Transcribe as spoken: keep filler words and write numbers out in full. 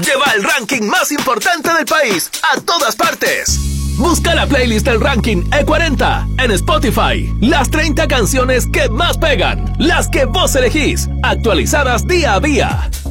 lleva el ranking más importante del país a todas partes. Busca la playlist del ranking E cuarenta en Spotify. Las treinta canciones que más pegan, las que vos elegís, actualizadas día a día.